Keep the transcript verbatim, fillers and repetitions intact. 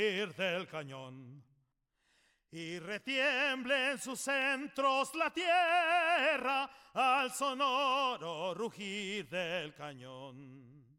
del cañón y retiemble en sus centros la tierra al sonoro rugir del cañón.